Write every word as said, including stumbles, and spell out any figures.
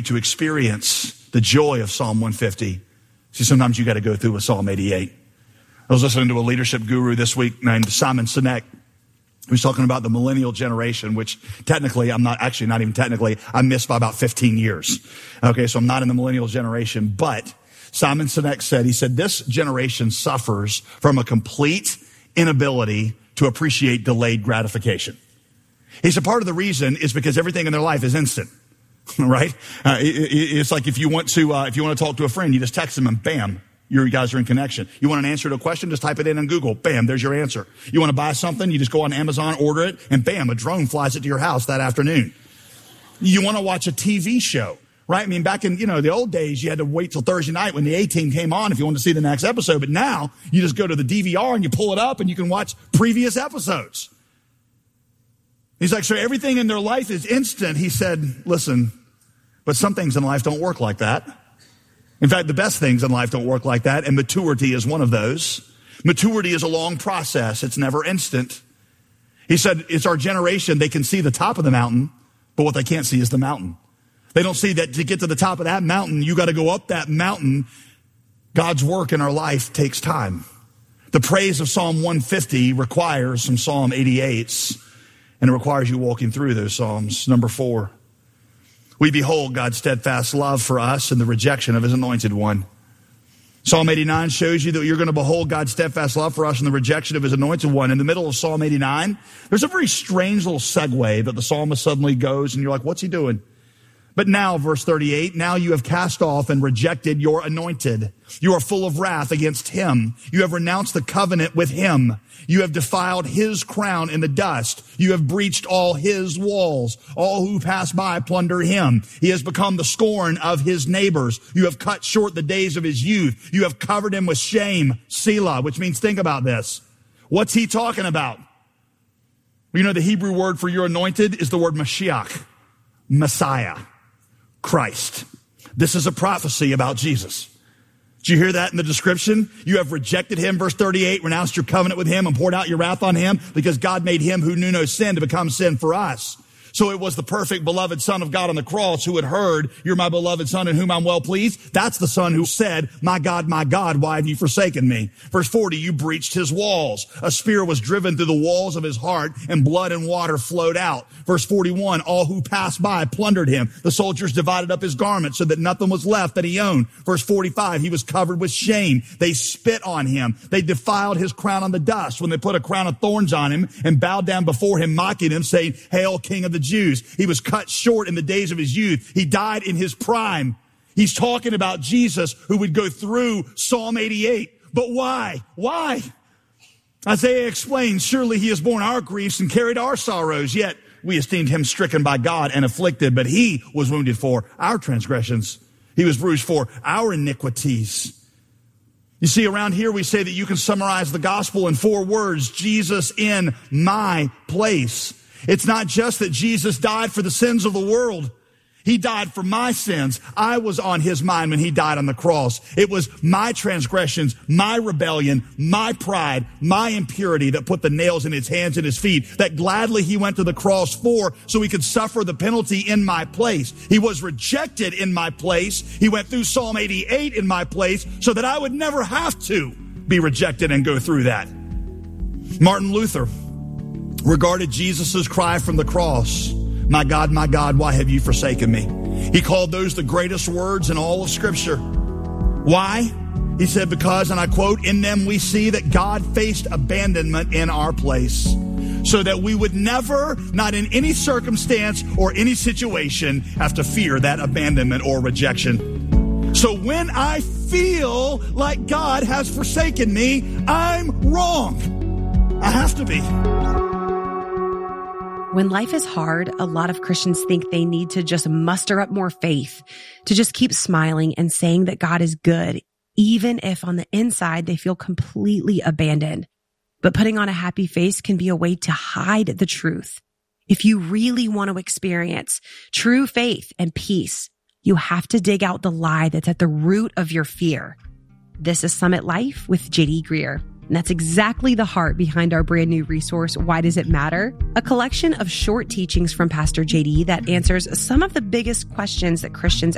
to experience the joy of Psalm one fifty, see, sometimes you got to go through with Psalm eighty-eight. I was listening to a leadership guru this week named Simon Sinek. He was talking about the millennial generation, which technically, I'm not, actually not even technically, I missed by about fifteen years. Okay, so I'm not in the millennial generation, but Simon Sinek said, he said, this generation suffers from a complete inability to appreciate delayed gratification. He said part of the reason is because everything in their life is instant, right? Uh, it, it, it's like if you want to, uh, if you want to talk to a friend, you just text them and bam, you guys are in connection. You want an answer to a question, just type it in on Google. Bam, there's your answer. You want to buy something, you just go on Amazon, order it, and bam, a drone flies it to your house that afternoon. You want to watch a T V show, right? I mean, back in, you know, the old days, you had to wait till Thursday night when the A-Team came on if you wanted to see the next episode. But now, you just go to the D V R and you pull it up and you can watch previous episodes. He's like, so everything in their life is instant. He said, listen, but some things in life don't work like that. In fact, the best things in life don't work like that, and maturity is one of those. Maturity is a long process. It's never instant. He said, it's our generation. They can see the top of the mountain, but what they can't see is the mountain. They don't see that to get to the top of that mountain, you got to go up that mountain. God's work in our life takes time. The praise of Psalm one fifty requires some Psalm eighty-eights, and it requires you walking through those Psalms. Number four. We behold God's steadfast love for us and the rejection of his anointed one. Psalm eighty-nine shows you that you're going to behold God's steadfast love for us and the rejection of his anointed one. In the middle of Psalm eighty-nine, there's a very strange little segue that the psalmist suddenly goes, and you're like, what's he doing? But now, verse thirty-eight, now you have cast off and rejected your anointed. You are full of wrath against him. You have renounced the covenant with him. You have defiled his crown in the dust. You have breached all his walls. All who pass by plunder him. He has become the scorn of his neighbors. You have cut short the days of his youth. You have covered him with shame, Selah, which means think about this. What's he talking about? You know, the Hebrew word for your anointed is the word Mashiach, Messiah, Christ. This is a prophecy about Jesus. Did you hear that in the description? You have rejected him, verse thirty-eight, renounced your covenant with him and poured out your wrath on him because God made him who knew no sin to become sin for us. So it was the perfect beloved Son of God on the cross who had heard, you're my beloved Son in whom I'm well pleased. That's the Son who said, my God, my God, why have you forsaken me? Verse forty, you breached his walls. A spear was driven through the walls of his heart and blood and water flowed out. Verse forty-one, all who passed by plundered him. The soldiers divided up his garments so that nothing was left that he owned. Verse forty-five, he was covered with shame. They spit on him. They defiled his crown on the dust when they put a crown of thorns on him and bowed down before him, mocking him, saying, Hail, King of the Jews. He was cut short in the days of his youth. He died in his prime. He's talking about Jesus who would go through Psalm eighty-eight. But why? Why? Isaiah explains, surely he has borne our griefs and carried our sorrows, yet we esteemed him stricken by God and afflicted, but he was wounded for our transgressions. He was bruised for our iniquities. You see, around here we say that you can summarize the gospel in four words, Jesus in my place. It's not just that Jesus died for the sins of the world. He died for my sins. I was on his mind when he died on the cross. It was my transgressions, my rebellion, my pride, my impurity that put the nails in his hands and his feet, that gladly he went to the cross for so he could suffer the penalty in my place. He was rejected in my place. He went through Psalm eighty-eight in my place so that I would never have to be rejected and go through that. Martin Luther regarded Jesus' cry from the cross, my God, my God, why have you forsaken me? He called those the greatest words in all of Scripture. Why? He said, because, and I quote, in them we see that God faced abandonment in our place so that we would never, not in any circumstance or any situation, have to fear that abandonment or rejection. So when I feel like God has forsaken me, I'm wrong. I have to be. When life is hard, a lot of Christians think they need to just muster up more faith, to just keep smiling and saying that God is good, even if on the inside they feel completely abandoned. But putting on a happy face can be a way to hide the truth. If you really want to experience true faith and peace, you have to dig out the lie that's at the root of your fear. This is Summit Life with J D Greear. And that's exactly the heart behind our brand new resource, Why Does It Matter? A collection of short teachings from Pastor J D that answers some of the biggest questions that Christians